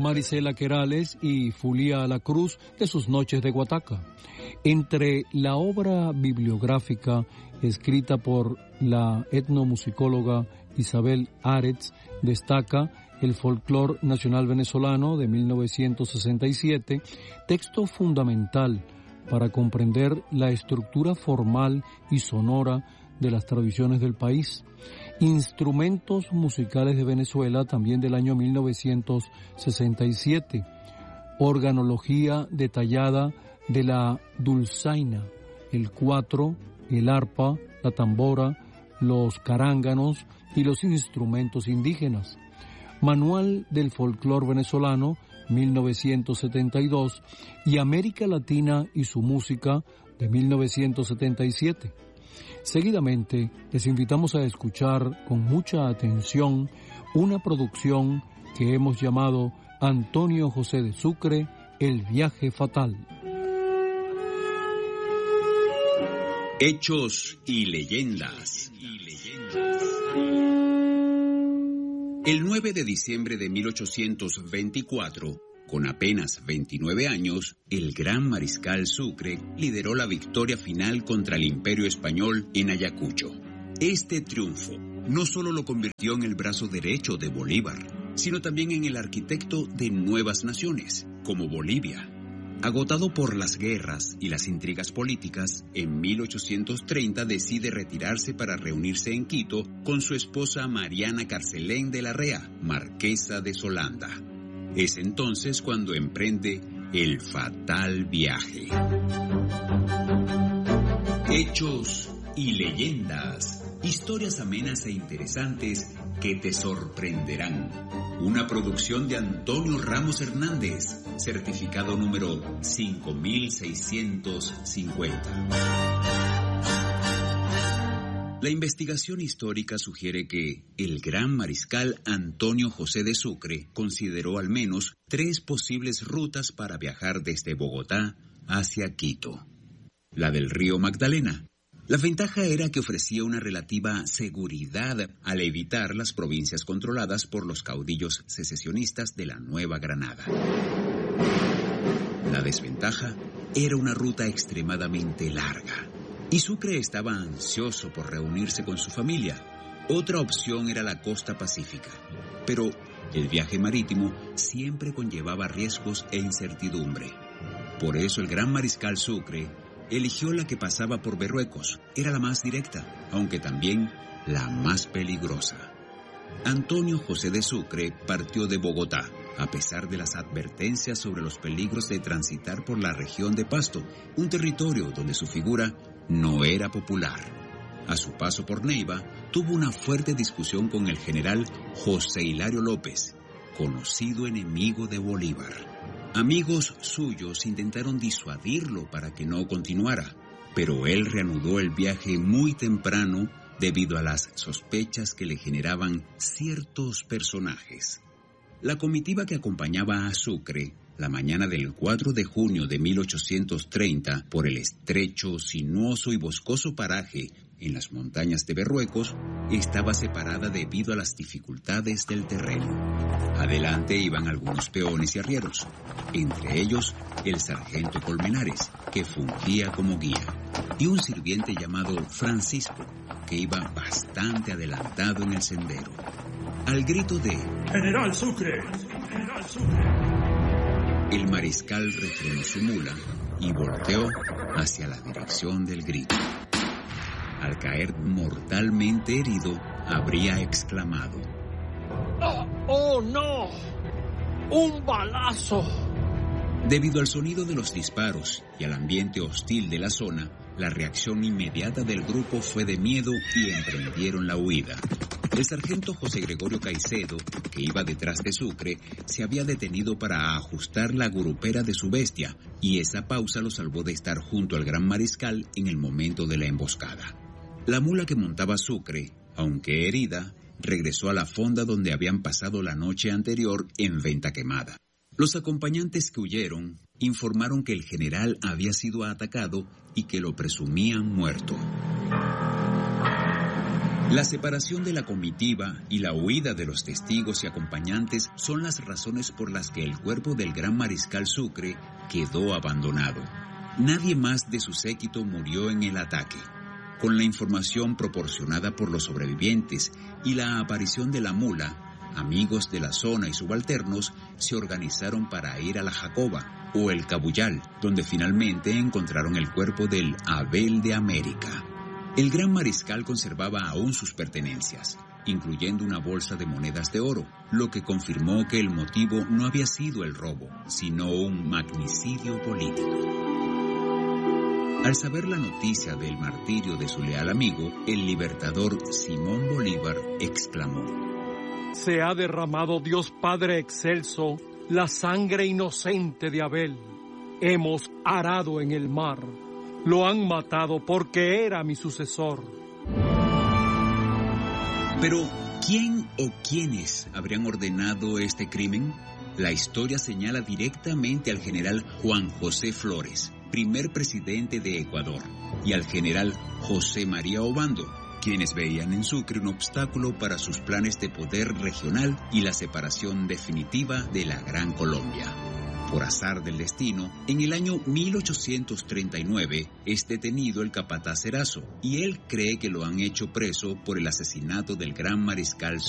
Marisela Querales y Fulia La Cruz de sus noches de Guataca. Entre la obra bibliográfica escrita por la etnomusicóloga Isabel Aretz destaca El folclor nacional venezolano de 1967, texto fundamental para comprender la estructura formal y sonora de las tradiciones del país. Instrumentos musicales de Venezuela, también del año 1967. Organología detallada de la dulzaina, el cuatro, el arpa, la tambora, los caránganos y los instrumentos indígenas. Manual del folclor venezolano, 1972, y América Latina y su música, de 1977. Seguidamente, les invitamos a escuchar con mucha atención una producción que hemos llamado Antonio José de Sucre, El viaje fatal. Hechos y leyendas. El 9 de diciembre de 1824, con apenas 29 años, el gran mariscal Sucre lideró la victoria final contra el Imperio Español en Ayacucho. Este triunfo no solo lo convirtió en el brazo derecho de Bolívar, sino también en el arquitecto de nuevas naciones, como Bolivia. Agotado por las guerras y las intrigas políticas, en 1830 decide retirarse para reunirse en Quito con su esposa Mariana Carcelén de Larrea, marquesa de Solanda. Es entonces cuando emprende el fatal viaje. Hechos y leyendas, historias amenas e interesantes que te sorprenderán. Una producción de Antonio Ramos Hernández, certificado número 5650. La investigación histórica sugiere que el gran mariscal Antonio José de Sucre consideró al menos 3 posibles rutas para viajar desde Bogotá hacia Quito. La del río Magdalena. La ventaja era que ofrecía una relativa seguridad al evitar las provincias controladas por los caudillos secesionistas de la Nueva Granada. La desventaja era una ruta extremadamente larga, y Sucre estaba ansioso por reunirse con su familia. Otra opción era la costa pacífica, pero el viaje marítimo siempre conllevaba riesgos e incertidumbre. Por eso el gran mariscal Sucre eligió la que pasaba por Berruecos. Era la más directa, aunque también la más peligrosa. Antonio José de Sucre partió de Bogotá, a pesar de las advertencias sobre los peligros de transitar por la región de Pasto, un territorio donde su figura no era popular. A su paso por Neiva, tuvo una fuerte discusión con el general José Hilario López, conocido enemigo de Bolívar. Amigos suyos intentaron disuadirlo para que no continuara, pero él reanudó el viaje muy temprano debido a las sospechas que le generaban ciertos personajes. La comitiva que acompañaba a Sucre, la mañana del 4 de junio de 1830, por el estrecho, sinuoso y boscoso paraje en las montañas de Berruecos, estaba separada debido a las dificultades del terreno. Adelante iban algunos peones y arrieros, entre ellos el sargento Colmenares, que fungía como guía, y un sirviente llamado Francisco, que iba bastante adelantado en el sendero. Al grito de ¡General Sucre! ¡General Sucre! El mariscal refrenó su mula y volteó hacia la dirección del grito. Al caer mortalmente herido, habría exclamado: ¡Oh, no! ¡Un balazo! Debido al sonido de los disparos y al ambiente hostil de la zona, la reacción inmediata del grupo fue de miedo y emprendieron la huida. El sargento José Gregorio Caicedo, que iba detrás de Sucre, se había detenido para ajustar la gurupera de su bestia, y esa pausa lo salvó de estar junto al gran mariscal en el momento de la emboscada. La mula que montaba Sucre, aunque herida, regresó a la fonda donde habían pasado la noche anterior en Venta Quemada. Los acompañantes que huyeron informaron que el general había sido atacado y que lo presumían muerto. La separación de la comitiva y la huida de los testigos y acompañantes son las razones por las que el cuerpo del gran mariscal Sucre quedó abandonado. Nadie más de su séquito murió en el ataque. Con la información proporcionada por los sobrevivientes y la aparición de la mula, amigos de la zona y subalternos se organizaron para ir a la Jacoba o el Cabuyal, donde finalmente encontraron el cuerpo del Abel de América. El gran mariscal conservaba aún sus pertenencias, incluyendo una bolsa de monedas de oro, lo que confirmó que el motivo no había sido el robo, sino un magnicidio político. Al saber la noticia del martirio de su leal amigo, el libertador Simón Bolívar exclamó: Se ha derramado, Dios Padre excelso, la sangre inocente de Abel. Hemos arado en el mar. Lo han matado porque era mi sucesor. Pero, ¿quién o quiénes habrían ordenado este crimen? La historia señala directamente al general Juan José Flores, primer presidente de Ecuador, y al general José María Obando, quienes veían en Sucre un obstáculo para sus planes de poder regional y la separación definitiva de la Gran Colombia. Por azar del destino, en el año 1839 es detenido el capataz Erazo, y él cree que lo han hecho preso por el asesinato del gran mariscal